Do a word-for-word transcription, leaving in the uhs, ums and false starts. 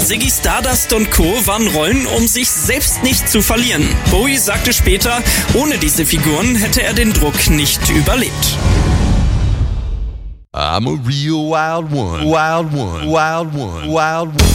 Ziggy Stardust und Co. waren Rollen, um sich selbst nicht zu verlieren. Bowie sagte später, ohne diese Figuren hätte er den Druck nicht überlebt. I'm a real wild one, wild one, wild one, wild one.